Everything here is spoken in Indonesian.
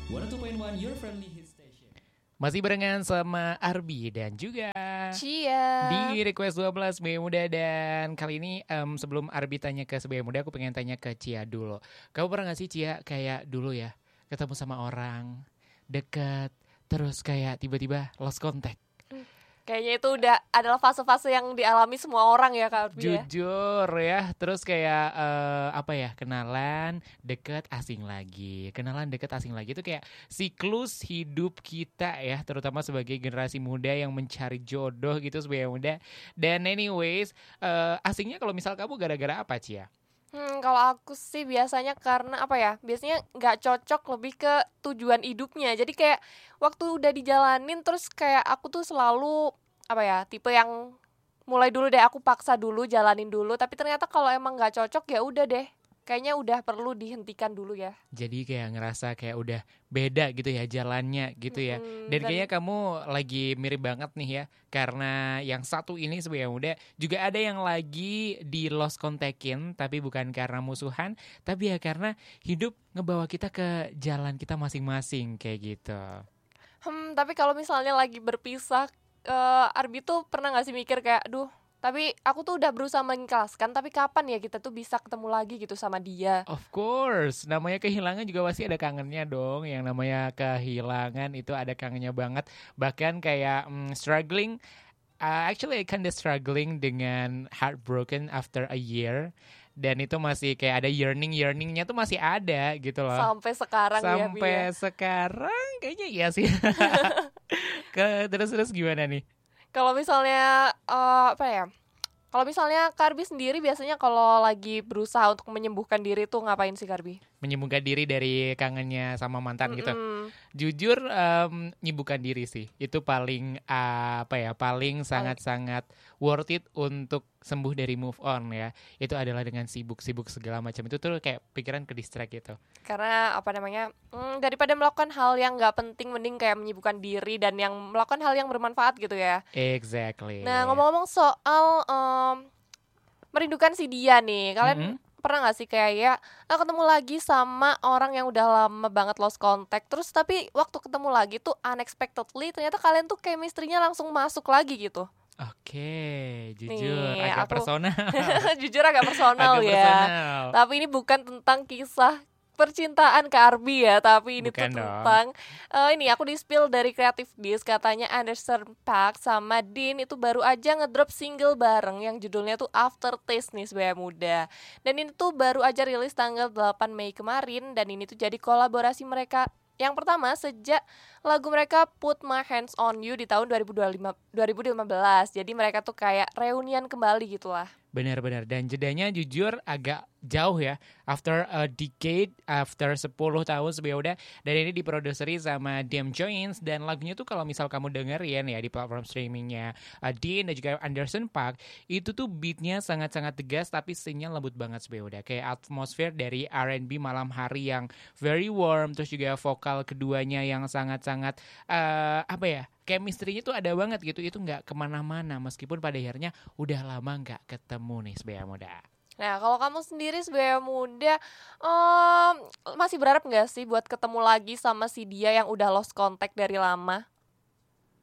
102.1 Your Friendly Hit Station. Masih barengan sama Arbi dan juga Cia di Request 12 Sebaya Muda. Dan kali ini sebelum Arbi tanya ke Sebaya Muda, aku pengen tanya ke Cia dulu. Kamu pernah gak sih Cia kayak dulu ya ketemu sama orang deket, terus kayak tiba-tiba lost contact? Kayaknya itu udah adalah fase-fase yang dialami semua orang ya Kak Arbi ya. Jujur ya, terus kayak kenalan deket asing lagi, kenalan deket asing lagi. Itu kayak siklus hidup kita ya, terutama sebagai generasi muda yang mencari jodoh gitu sebagai muda. Dan anyways, asingnya kalau misal kamu gara-gara apa Cia? Kalau aku sih biasanya karena apa ya? Biasanya nggak cocok, lebih ke tujuan hidupnya. Jadi kayak waktu udah dijalanin terus kayak aku tuh selalu apa ya? Tipe yang mulai dulu deh, aku paksa dulu, jalanin dulu. Tapi ternyata kalau emang nggak cocok ya udah deh. Kayaknya udah perlu dihentikan dulu ya. Jadi kayak ngerasa kayak udah beda gitu ya jalannya gitu ya. Dan kayaknya kamu lagi mirip banget nih ya. Karena yang satu ini sebagai muda juga ada yang lagi di lost contactin, tapi bukan karena musuhan, tapi ya karena hidup ngebawa kita ke jalan kita masing-masing kayak gitu. Tapi kalau misalnya lagi berpisah, Arbi tuh pernah gak sih mikir kayak, aduh, tapi aku tuh udah berusaha mengikhlaskan, tapi kapan ya kita tuh bisa ketemu lagi gitu sama dia? Of course, namanya kehilangan juga pasti ada kangennya dong. Yang namanya kehilangan itu ada kangennya banget. Bahkan kayak struggling, actually I kinda struggling dengan heartbroken after a year. Dan itu masih kayak ada yearningnya tuh masih ada gitu loh. Sampai sekarang ya, Bi ya. Sampai sekarang kayaknya iya sih. Terus gimana nih? Kalau misalnya apa ya? Kalau misalnya Karbi sendiri biasanya kalau lagi berusaha untuk menyembuhkan diri tuh ngapain sih Karbi? Menyembuhkan diri dari kangennya sama mantan gitu. Jujur menyembuhkan diri sih. Itu paling paling sangat-sangat worth it untuk sembuh dari move on ya. Itu adalah dengan sibuk segala macam. Itu tuh kayak pikiran ke distract gitu. Karena apa namanya? Daripada melakukan hal yang enggak penting, mending kayak menyibukkan diri dan yang melakukan hal yang bermanfaat gitu ya. Exactly. Nah, ngomong-ngomong soal merindukan si dia nih. Kalian pernah gak sih kayak ketemu lagi sama orang yang udah lama banget lost contact, terus tapi waktu ketemu lagi tuh unexpectedly ternyata kalian tuh chemistry-nya langsung masuk lagi gitu? Oke, jujur Nih, agak personal. Jujur agak personal Agak ya. personal. Tapi ini bukan tentang kisah percintaan ke Arbi ya, tapi ini Bukan tuh dong. tentang ini aku di-spill dari Creative Disk, katanya Anderson .Paak sama Dean itu baru aja ngedrop single bareng yang judulnya tuh Aftertaste nih Sebaya Muda. Dan ini tuh baru aja rilis tanggal 8 Mei kemarin, dan ini tuh jadi kolaborasi mereka yang pertama sejak lagu mereka Put My Hands On You di tahun 2015. Jadi mereka tuh kayak reunian kembali gitulah. Benar-benar, dan jedanya jujur agak jauh ya. After a decade, after 10 tahun Sebaya Muda. Dan ini diproduseri sama Diem Jones. Dan lagunya tuh kalau misal kamu dengerin ya di platform streamingnya Dean dan juga Anderson .Paak, itu tuh beatnya sangat-sangat tegas tapi scene-nya lembut banget Sebaya Muda. Kayak atmosfer dari R&B malam hari yang very warm. Terus juga vokal keduanya yang sangat-sangat chemistry-nya tuh ada banget gitu. Itu gak kemana-mana meskipun pada akhirnya udah lama gak ketemu nih Sebaya Muda. Nah, kalau kamu sendiri Sebaya Muda masih berharap gak sih buat ketemu lagi sama si dia yang udah lost contact dari lama?